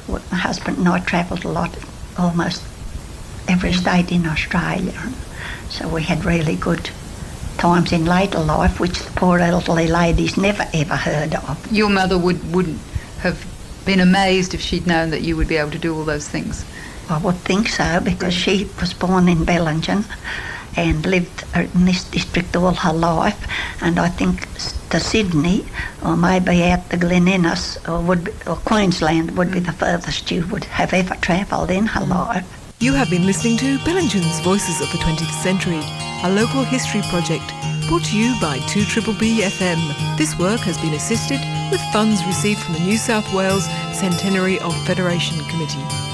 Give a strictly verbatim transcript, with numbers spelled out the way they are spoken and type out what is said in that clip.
my husband and I travelled a lot, almost every state in Australia. So we had really good times in later life, which the poor elderly ladies never ever heard of. Your mother would, wouldn't have been amazed if she'd known that you would be able to do all those things? I would think so, because she was born in Bellingen and lived in this district all her life, and I think to Sydney or maybe out to Glen Innes or, would be, or Queensland would be the furthest you would have ever travelled in her life. You have been listening to Bellingen's Voices of the twentieth Century, a local history project brought to you by two B B B F M. This work has been assisted with funds received from the New South Wales Centenary of Federation Committee.